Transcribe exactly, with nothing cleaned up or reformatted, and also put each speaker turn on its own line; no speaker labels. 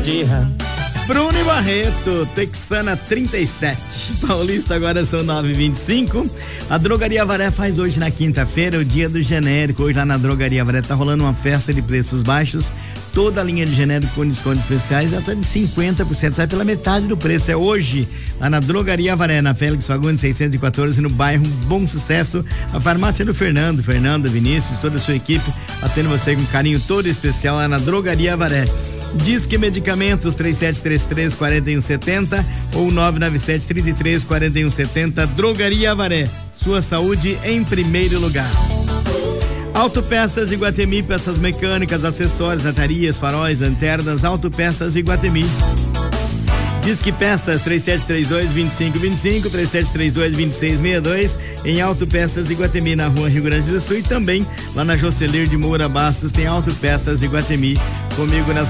dia.
Bruno e Barreto, Texana trinta e sete. Paulista, agora são nove e vinte e cinco. A Drogaria Avaré faz hoje na quinta-feira o dia do genérico. Hoje lá na Drogaria Avaré tá rolando uma festa de preços baixos. Toda a linha de genérico com descontos especiais até de cinquenta por cento, sai pela metade do preço. É hoje lá na Drogaria Avaré, na Félix Fagundes seiscentos e quatorze, no bairro Bom Sucesso. A farmácia do Fernando, Fernando, Vinícius, toda a sua equipe, atendo você com carinho todo especial lá na Drogaria Avaré. Disque Medicamentos três sete três três, quatro um sete zero ou nove nove sete, três três, quatro um sete zero. Drogaria Avaré, sua saúde em primeiro lugar. Autopeças Iguatemi, peças mecânicas, acessórios, latarias, faróis, lanternas. Autopeças Iguatemi. Disque Peças três sete três dois, dois cinco dois cinco, três sete três dois, dois seis seis dois, em Autopeças Iguatemi, na rua Rio Grande do Sul, e também lá na Jocelir de Moura Bastos tem Autopeças Iguatemi. Comigo nas